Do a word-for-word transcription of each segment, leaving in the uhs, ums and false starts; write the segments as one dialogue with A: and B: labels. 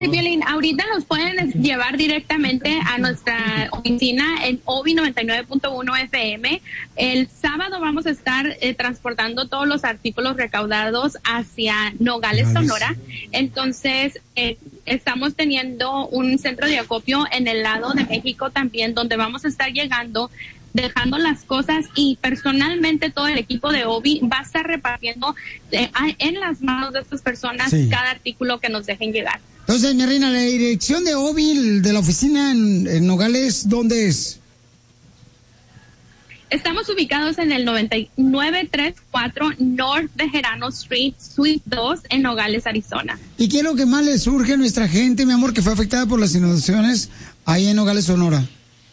A: Violín, ahorita nos pueden llevar directamente a nuestra oficina en O B I noventa y nueve punto uno F M. El sábado vamos a estar eh, transportando todos los artículos recaudados hacia Nogales, Nogales. Sonora. Entonces, eh, estamos teniendo un centro de acopio en el lado de México también, donde vamos a estar llegando, dejando las cosas, y personalmente todo el equipo de O B I va a estar repartiendo eh, en las manos de estas personas sí. cada artículo que nos dejen llegar.
B: Entonces, mi reina, la dirección de O B I, de la oficina en, en Nogales, ¿dónde es?
A: Estamos ubicados en el noventa y nueve treinta y cuatro North Bejarano Street, Suite dos, en Nogales, Arizona.
B: ¿Y qué es lo que más le surge a nuestra gente, mi amor, que fue afectada por las inundaciones ahí en Nogales, Sonora?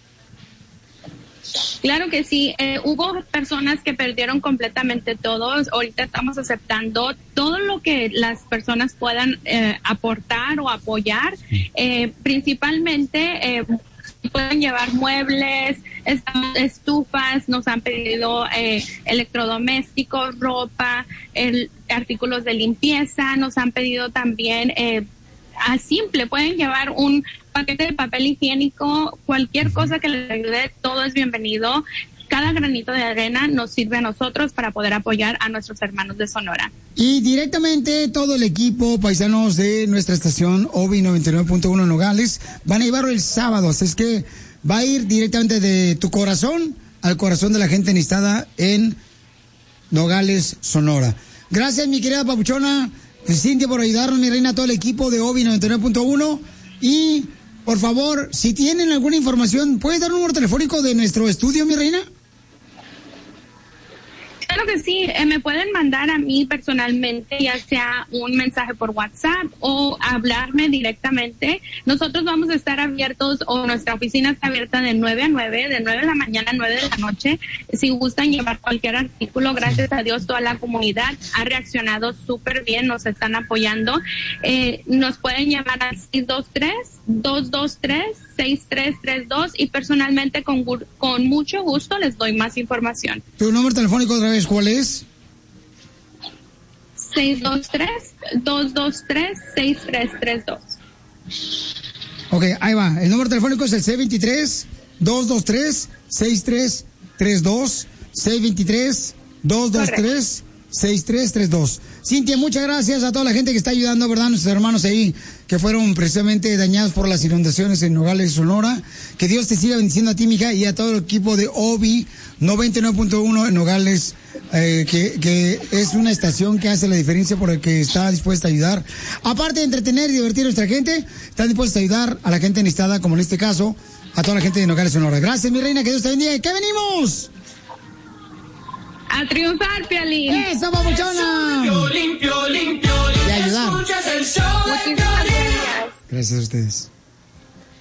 A: Claro que sí, eh, hubo personas que perdieron completamente todo. Ahorita estamos aceptando todo lo que las personas puedan eh, aportar o apoyar, eh, principalmente eh, pueden llevar muebles, estufas, nos han pedido eh, electrodomésticos, ropa, el, artículos de limpieza, nos han pedido también eh, a simple, pueden llevar un paquete de papel higiénico, cualquier cosa que les ayude, todo es bienvenido. Cada granito de arena nos sirve a nosotros para poder apoyar a nuestros hermanos de Sonora.
B: Y directamente todo el equipo, paisanos de nuestra estación O B I noventa y nueve punto uno Nogales, van a llevarlo el sábado, así es que va a ir directamente de tu corazón al corazón de la gente necesitada en Nogales, Sonora. Gracias, mi querida papuchona Cintia, por ayudarnos, mi reina, todo el equipo de O B I noventa y nueve punto uno. Y, por favor, si tienen alguna información, ¿puedes dar un número telefónico de nuestro estudio, mi reina?
A: Claro que sí, eh, me pueden mandar a mí personalmente, ya sea un mensaje por WhatsApp o hablarme directamente. Nosotros vamos a estar abiertos, o nuestra oficina está abierta de nueve a nueve, de nueve de la mañana a nueve de la noche. Si gustan llevar cualquier artículo, gracias a Dios toda la comunidad ha reaccionado súper bien, nos están apoyando. Eh, nos pueden llamar al seis dos tres, dos dos tres, seis tres tres dos y personalmente con, con mucho gusto les doy más información.
B: ¿Tu número telefónico otra vez cuál es?
A: seis dos tres, dos dos tres, seis tres tres dos.
B: Ok, ahí va. El número telefónico es el seis dos tres, dos dos tres, seis tres tres dos. seis dos tres, dos dos tres, seis tres tres dos. Cintia, muchas gracias a toda la gente que está ayudando, ¿verdad? Nuestros hermanos ahí que fueron precisamente dañados por las inundaciones en Nogales, Sonora. Que Dios te siga bendiciendo a ti, mija, y a todo el equipo de O B I noventa y nueve punto uno en Nogales, eh, que, que es una estación que hace la diferencia por el que está dispuesta a ayudar. Aparte de entretener y divertir a nuestra gente, está dispuesta a ayudar a la gente necesitada, como en este caso, a toda la gente de Nogales, Sonora. Gracias, mi reina, que Dios te bendiga. ¿Y qué venimos?
A: A triunfar, Piolín.
B: ¡Esa papuchona!
C: Piolín, Piolín, Piolín.
B: Y ayudar.
C: Escuchas el show de Piolín.
B: Gracias a ustedes.